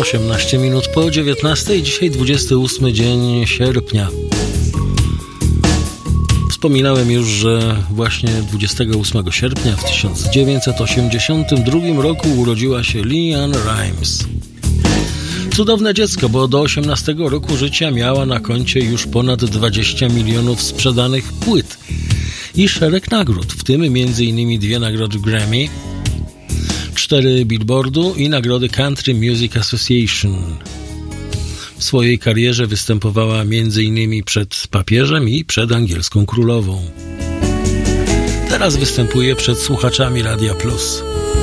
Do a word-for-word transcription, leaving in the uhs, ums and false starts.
osiemnaście minut po dziewiętnastej, dzisiaj dwudziesty ósmy dzień sierpnia. Wspominałem już, że właśnie dwudziestego ósmego sierpnia w tysiąc dziewięćset osiemdziesiątym drugim roku urodziła się LeAnn Rimes. Cudowne dziecko, bo do osiemnastego roku życia miała na koncie już ponad dwadzieścia milionów sprzedanych płyt i szereg nagród, w tym między innymi dwie nagrody Grammy, cztery Billboardu i nagrody Country Music Association. W swojej karierze występowała między innymi przed papieżem i przed angielską królową. Teraz występuje przed słuchaczami Radia Plus.